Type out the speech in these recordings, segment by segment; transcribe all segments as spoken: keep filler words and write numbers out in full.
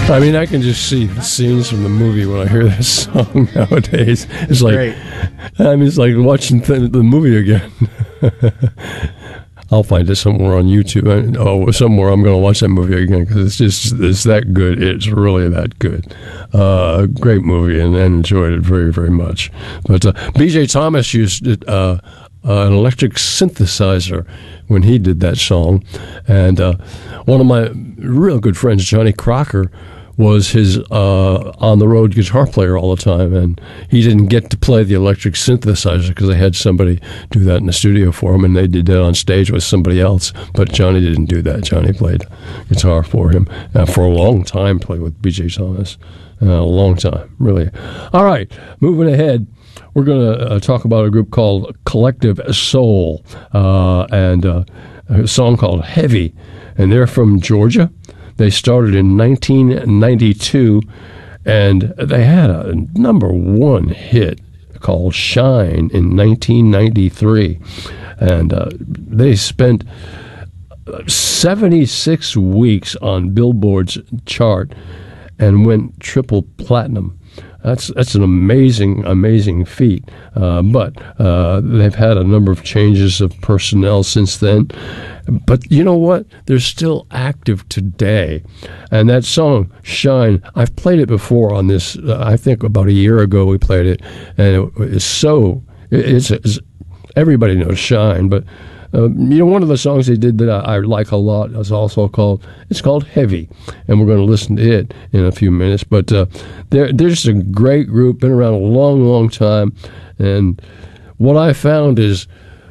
I mean, I can just see the scenes from the movie when I hear this song nowadays. It's like, Great. I mean, it's like watching th- the movie again. I'll find it somewhere on YouTube. And, oh, somewhere I'm going to watch that movie again because it's just it's that good. It's really that good. Uh, great movie, and, and enjoyed it very, very much. But uh, B J Thomas used it, uh, uh, an electric synthesizer when he did that song, and uh, one of my real good friends, Johnny Crocker, was his uh, on-the-road guitar player all the time, and he didn't get to play the electric synthesizer because they had somebody do that in the studio for him, and they did that on stage with somebody else. But Johnny didn't do that. Johnny played guitar for him uh, for a long time, played with B J Thomas. Uh, a long time, really. All right, moving ahead, we're going to uh, talk about a group called Collective Soul, uh, and uh, a song called Heavy, and they're from Georgia. They started in nineteen ninety-two, and they had a number one hit called Shine in nineteen ninety-three. And uh, they spent seventy-six weeks on Billboard's chart and went triple platinum. That's that's an amazing, amazing feat. Uh, but uh, they've had a number of changes of personnel since then. But you know what? They're still active today. And that song, Shine, I've played it before on this, uh, I think about a year ago we played it. And it is so, it, it's, it's, everybody knows Shine. But, uh, you know, one of the songs they did that I, I like a lot is also called, it's called Heavy. And we're going to listen to it in a few minutes. But uh, they're, they're just a great group, been around a long, long time. And what I found is,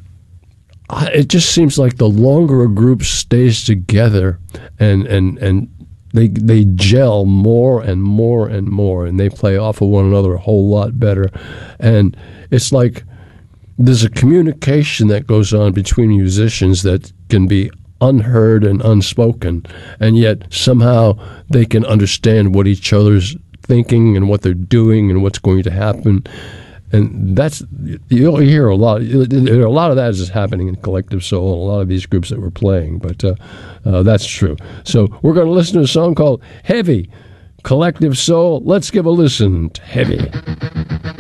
it just seems like the longer a group stays together and, and, and they they gel more and more and more, and they play off of one another a whole lot better. And it's like there's a communication that goes on between musicians that can be unheard and unspoken, and yet somehow they can understand what each other's thinking and what they're doing and what's going to happen. And that's, you'll hear a lot, a lot of that is happening in Collective Soul, and a lot of these groups that we're playing, but uh, uh, that's true. So we're going to listen to a song called Heavy, Collective Soul. Let's give a listen to Heavy.